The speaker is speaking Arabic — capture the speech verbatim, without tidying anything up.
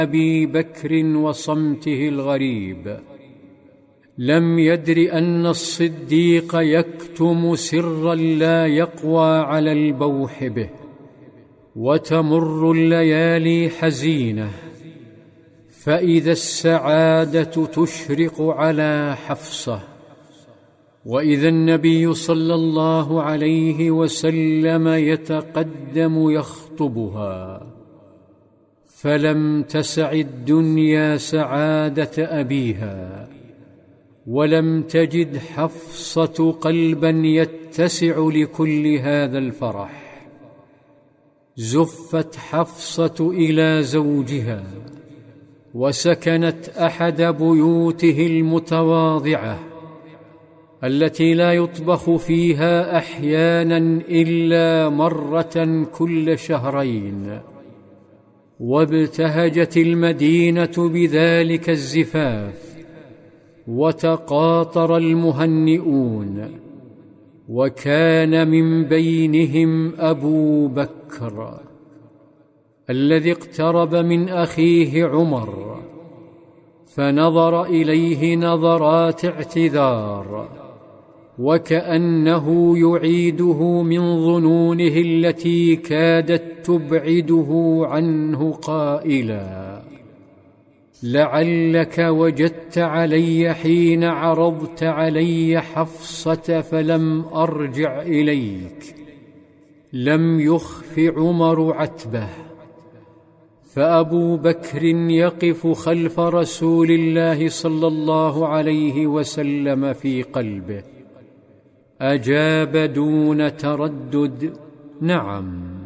أبي بكر وصمته الغريب. لم يدر أن الصديق يكتم سرا لا يقوى على البوح به. وتمر الليالي حزينة، فإذا السعادة تشرق على حفصة، وإذا النبي صلى الله عليه وسلم يتقدم يخطبها. فلم تسع الدنيا سعادة أبيها، ولم تجد حفصة قلبا يتسع لكل هذا الفرح. زفت حفصة إلى زوجها، وسكنت أحد بيوته المتواضعة التي لا يطبخ فيها أحيانا إلا مرة كل شهرين. وابتهجت المدينة بذلك الزفاف، وتقاطر المهنئون، وكان من بينهم أبو بكر الذي اقترب من أخيه عمر، فنظر إليه نظرات اعتذار، وكأنه يعيده من ظنونه التي كادت تبعده عنه، قائلا: لعلك وجدت علي حين عرضت علي حفصة فلم أرجع إليك. لم يخف عمر عتبه، فأبو بكر يقف خلف رسول الله صلى الله عليه وسلم في قلبه. أجاب دون تردد: نعم.